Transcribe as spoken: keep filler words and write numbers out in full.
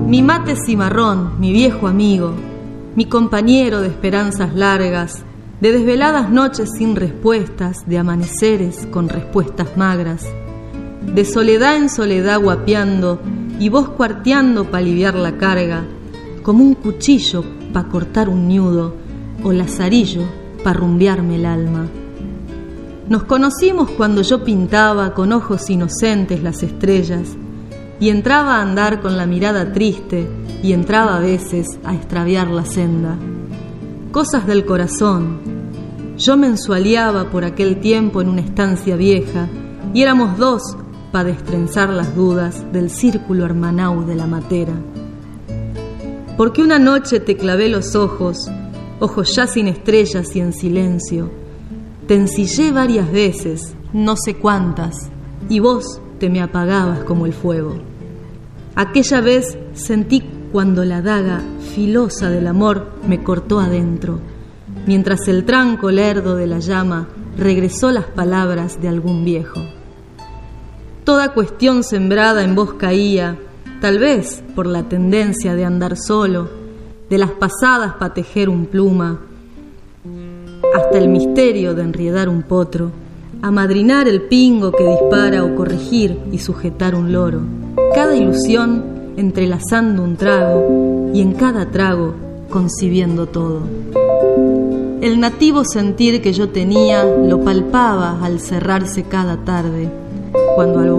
Mi mate cimarrón, mi viejo amigo, mi compañero de esperanzas largas, de desveladas noches sin respuestas, de amaneceres con respuestas magras, de soledad en soledad guapeando y vos cuarteando pa' aliviar la carga, como un cuchillo pa' cortar un ñudo o lazarillo pa' rumbearme el alma. Nos conocimos cuando yo pintaba con ojos inocentes las estrellas y entraba a andar con la mirada triste y entraba a veces a extraviar la senda. Cosas del corazón. Yo me ensualiaba por aquel tiempo en una estancia vieja y éramos dos pa' destrenzar las dudas del círculo hermanau de la matera. Porque una noche te clavé los ojos, ojos ya sin estrellas y en silencio. Te ensillé varias veces, no sé cuántas, y vos te me apagabas como el fuego. Aquella vez sentí cuando la daga filosa del amor me cortó adentro, mientras el tranco lerdo de la llama regresó las palabras de algún viejo. Toda cuestión sembrada en vos caía, tal vez por la tendencia de andar solo, de las pasadas pa' tejer un pluma, hasta el misterio de enriedar un potro, amadrinar el pingo que dispara o corregir y sujetar un loro. Cada ilusión entrelazando un trago y en cada trago concibiendo todo. El nativo sentir que yo tenía lo palpaba al cerrarse cada tarde, cuando al